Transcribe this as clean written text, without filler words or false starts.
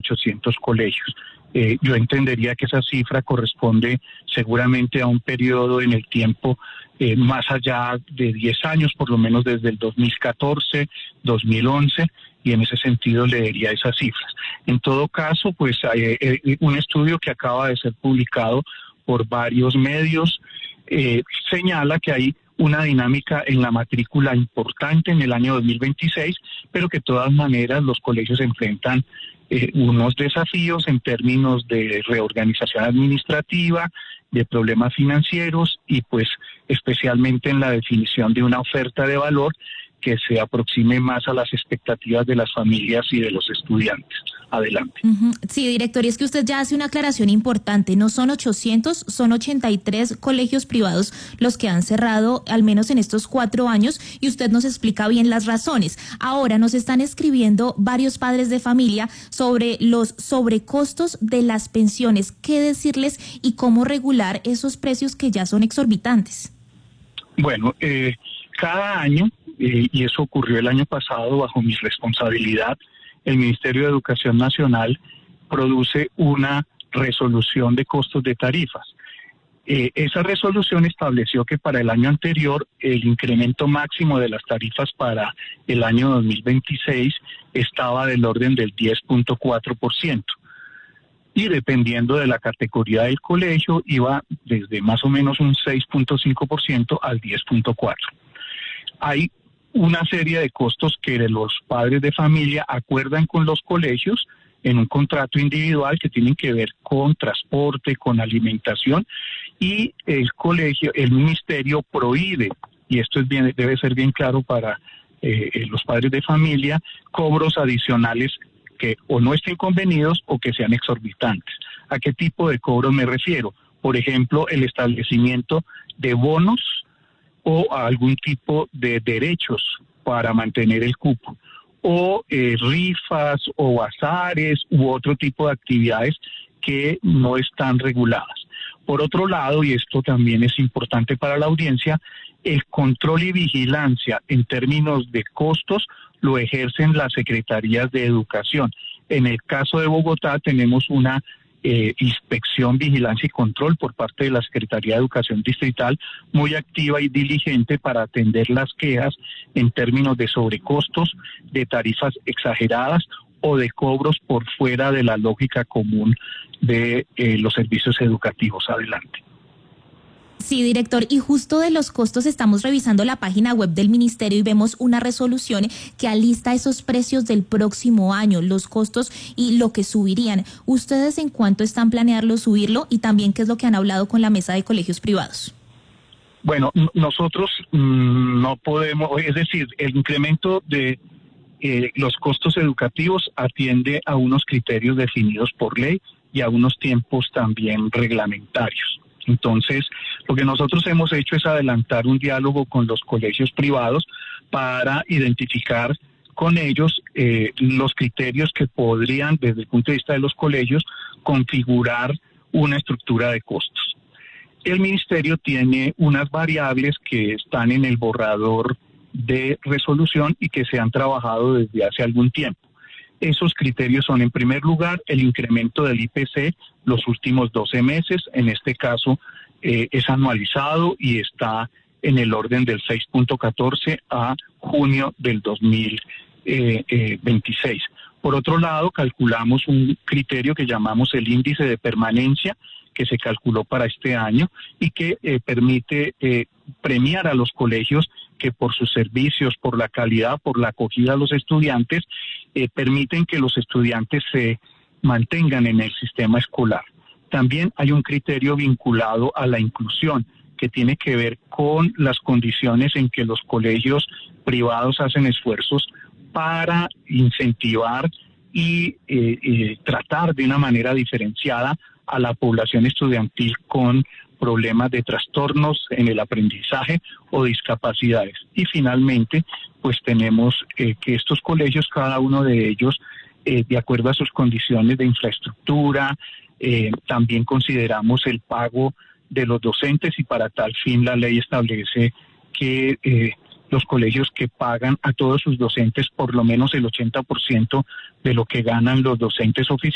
800 colegios. Yo entendería que esa cifra corresponde seguramente a un periodo en el tiempo más allá de 10 años, por lo menos desde el 2014, 2011, y en ese sentido leería esas cifras. En todo caso, pues hay un estudio que acaba de ser publicado por varios medios, señala que hay una dinámica en la matrícula importante en el año 2026, pero que de todas maneras los colegios enfrentan unos desafíos en términos de reorganización administrativa, de problemas financieros y pues especialmente en la definición de una oferta de valor que se aproxime más a las expectativas de las familias y de los estudiantes. Adelante. Sí, director, y es que usted ya hace una aclaración importante. No son 800, son 83 colegios privados los que han cerrado, al menos en estos 4 años, y usted nos explica bien las razones. Ahora nos están escribiendo varios padres de familia sobre los sobrecostos de las pensiones. ¿Qué decirles y cómo regular esos precios que ya son exorbitantes? Bueno, cada año, y eso ocurrió el año pasado bajo mi responsabilidad, el Ministerio de Educación Nacional produce una resolución de costos de tarifas. Esa resolución estableció que para el año anterior el incremento máximo de las tarifas para el año 2026 estaba del orden del 10.4%. Y dependiendo de la categoría del colegio iba desde más o menos un 6.5% al 10.4%. Hay una serie de costos que los padres de familia acuerdan con los colegios en un contrato individual que tienen que ver con transporte, con alimentación, y el ministerio prohíbe, y esto debe ser bien claro para los padres de familia, cobros adicionales que o no estén convenidos o que sean exorbitantes. ¿A qué tipo de cobros me refiero? Por ejemplo, el establecimiento de bonos o a algún tipo de derechos para mantener el cupo, o rifas o bazares u otro tipo de actividades que no están reguladas. Por otro lado, y esto también es importante para la audiencia, el control y vigilancia en términos de costos lo ejercen las secretarías de educación. En el caso de Bogotá tenemos una inspección, vigilancia y control por parte de la Secretaría de Educación Distrital muy activa y diligente para atender las quejas en términos de sobrecostos, de tarifas exageradas o de cobros por fuera de la lógica común de los servicios educativos. Adelante. Sí, director, y justo de los costos estamos revisando la página web del ministerio y vemos una resolución que alista esos precios del próximo año, los costos y lo que subirían. ¿Ustedes en cuánto están planeando subirlo y también qué es lo que han hablado con la mesa de colegios privados? Bueno, nosotros no podemos, es decir, el incremento de los costos educativos atiende a unos criterios definidos por ley y a unos tiempos también reglamentarios. Entonces, lo que nosotros hemos hecho es adelantar un diálogo con los colegios privados para identificar con ellos los criterios que podrían, desde el punto de vista de los colegios, configurar una estructura de costos. El ministerio tiene unas variables que están en el borrador de resolución y que se han trabajado desde hace algún tiempo. Esos criterios son, en primer lugar, el incremento del IPC los últimos 12 meses, en este caso es anualizado y está en el orden del 6.14 a junio del 2026. Por otro lado, calculamos un criterio que llamamos el índice de permanencia, que se calculó para este año y que permite premiar a los colegios que por sus servicios, por la calidad, por la acogida a los estudiantes, permiten que los estudiantes se mantengan en el sistema escolar. También hay un criterio vinculado a la inclusión, que tiene que ver con las condiciones en que los colegios privados hacen esfuerzos para incentivar y tratar de una manera diferenciada a la población estudiantil con problemas de trastornos en el aprendizaje o discapacidades. Y finalmente, pues tenemos que estos colegios, cada uno de ellos, de acuerdo a sus condiciones de infraestructura, también consideramos el pago de los docentes y para tal fin la ley establece que los colegios que pagan a todos sus docentes por lo menos el 80% de lo que ganan los docentes oficiales